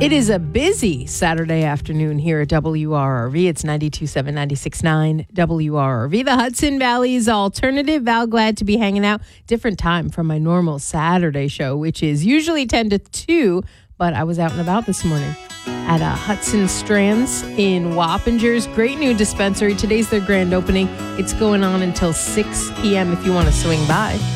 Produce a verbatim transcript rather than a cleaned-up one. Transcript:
It is a busy Saturday afternoon here at W R R V. It's ninety-two point seven, ninety-six point nine W R R V, the Hudson Valley's alternative. Val, glad to be hanging out. Different time from my normal Saturday show, which is usually ten to two, but I was out and about this morning at uh, Hudson Strands in Wappingers. Great new dispensary. Today's their grand opening. It's going on until six p.m. if you want to swing by.